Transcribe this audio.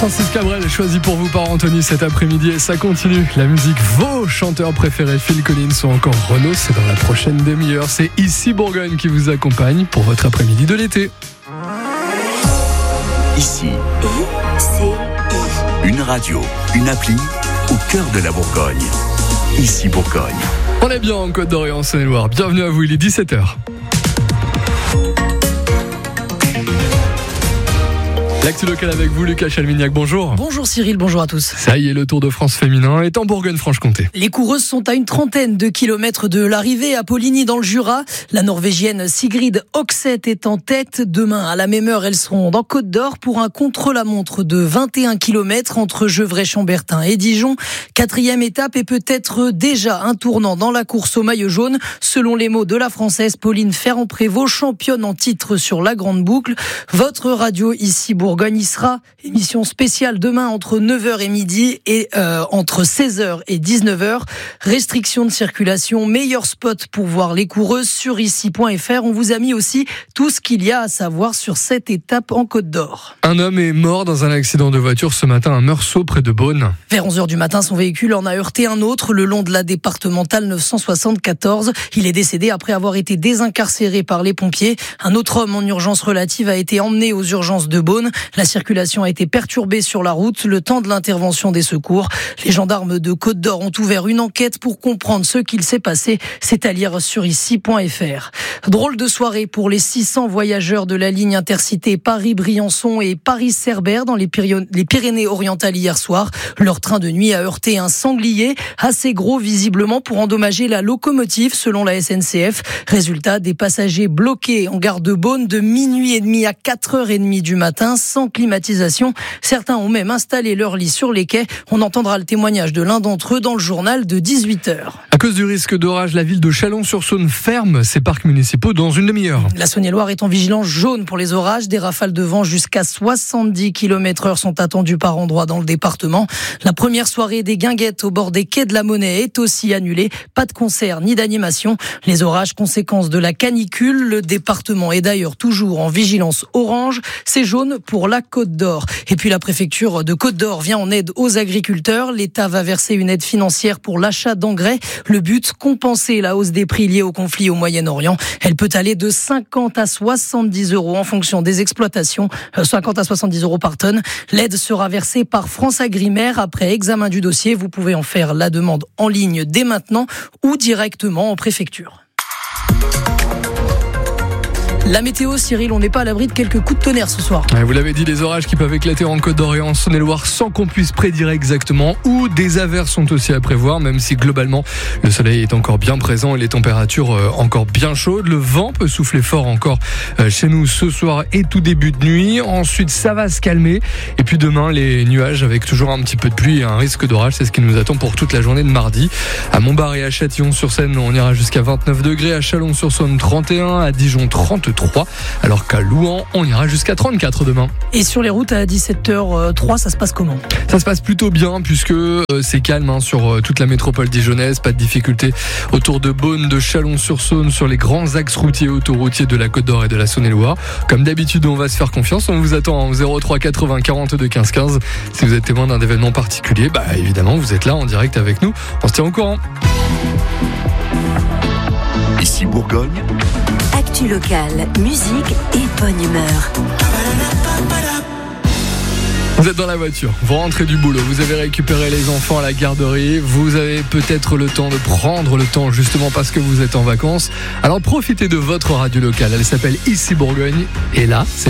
Francis Cabrel est choisi pour vous par Anthony cet après-midi et ça continue. La musique, vos chanteurs préférés, Phil Collins ou encore Renaud, c'est dans la prochaine demi-heure. C'est Ici Bourgogne qui vous accompagne pour votre après-midi de l'été. Ici, une radio, une appli au cœur de la Bourgogne. Ici Bourgogne. On est bien en Côte d'Or en Saône-et-Loire. Bienvenue à vous, il est 17h. L'actu local avec vous, Lucas Chalmignac, bonjour. Bonjour Cyril, bonjour à tous. Ça y est, le Tour de France féminin est en Bourgogne-Franche-Comté. Les coureuses sont à une trentaine de kilomètres de l'arrivée à Poligny dans le Jura. La Norvégienne Sigrid Oxeth est en tête. Demain, à la même heure, elles seront dans Côte d'Or pour un contre-la-montre de 21 kilomètres entre Gevrey-Chambertin et Dijon. Quatrième étape et peut-être déjà un tournant dans la course au maillot jaune. Selon les mots de la Française Pauline Ferrand-Prévot, championne en titre sur la Grande Boucle. Votre radio ici Bourgogne y sera. Émission spéciale demain entre 9h et midi et entre 16h et 19h. Restriction de circulation, meilleur spot pour voir les coureuses sur ici.fr. On vous a mis aussi tout ce qu'il y a à savoir sur cette étape en Côte d'Or. Un homme est mort dans un accident de voiture ce matin à Meursault près de Beaune. Vers 11h du matin, son véhicule en a heurté un autre le long de la départementale 974. Il est décédé après avoir été désincarcéré par les pompiers. Un autre homme en urgence relative a été emmené aux urgences de Beaune. La circulation a été perturbée sur la route le temps de l'intervention des secours. Les gendarmes de Côte d'Or ont ouvert une enquête pour comprendre ce qu'il s'est passé. C'est à lire sur ici.fr. Drôle de soirée pour les 600 voyageurs de la ligne intercité Paris-Briançon et Paris-Cerbère dans les Pyrénées-Orientales hier soir. Leur train de nuit a heurté un sanglier, assez gros visiblement pour endommager la locomotive selon la SNCF. Résultat, des passagers bloqués en gare de Beaune de minuit et demi à 4h30 du matin sans climatisation. Certains ont même installé leur lit sur les quais. On entendra le témoignage de l'un d'entre eux dans le journal de 18h. À cause du risque d'orage, la ville de Chalon-sur-Saône ferme ses parcs municipaux dans une demi-heure. La Saône-et-Loire est en vigilance jaune pour les orages. Des rafales de vent jusqu'à 70 km/h sont attendues par endroits dans le département. La première soirée des guinguettes au bord des quais de la Monnaie est aussi annulée. Pas de concert ni d'animation. Les orages, conséquence de la canicule. Le département est d'ailleurs toujours en vigilance orange. C'est jaune pour la Côte d'Or. Et puis la préfecture de Côte d'Or vient en aide aux agriculteurs. L'État va verser une aide financière pour l'achat d'engrais. Le but, compenser la hausse des prix liés au conflit au Moyen-Orient. Elle peut aller de 50 à 70 euros en fonction des exploitations. 50 à 70 euros par tonne. L'aide sera versée par France Agrimaire. Après examen du dossier, vous pouvez en faire la demande en ligne dès maintenant ou directement en préfecture. La météo, Cyril, on n'est pas à l'abri de quelques coups de tonnerre ce soir. Vous l'avez dit, les orages qui peuvent éclater en Côte d'Or et en Saône-et-Loire sans qu'on puisse prédire exactement où. Des averses sont aussi à prévoir, même si globalement le soleil est encore bien présent et les températures encore bien chaudes. Le vent peut souffler fort encore chez nous ce soir et tout début de nuit. Ensuite, ça va se calmer. Et puis demain, les nuages avec toujours un petit peu de pluie et un risque d'orage. C'est ce qui nous attend pour toute la journée de mardi. À Montbard et à Châtillon-sur-Seine, on ira jusqu'à 29 degrés. À Chalon-sur-Saône, 31. À Dijon, 33. Alors qu'à Louhans, on ira jusqu'à 34 demain. Et sur les routes à 17h03, ça se passe comment ? Ça se passe plutôt bien puisque c'est calme sur toute la métropole dijonnaise. Pas de difficultés autour de Beaune, de Chalon-sur-Saône, sur les grands axes routiers et autoroutiers de la Côte d'Or et de la Saône-et-Loire. Comme d'habitude, on va se faire confiance. On vous attend en 03 80 42 15 15. Si vous êtes témoin d'un événement particulier, évidemment, vous êtes là en direct avec nous. On se tient au courant. Ici Bourgogne. Actu locale, musique et bonne humeur. Vous êtes dans la voiture, vous rentrez du boulot, vous avez récupéré les enfants à la garderie, vous avez peut-être le temps de prendre le temps justement parce que vous êtes en vacances. Alors profitez de votre radio locale, elle s'appelle Ici Bourgogne et là, c'est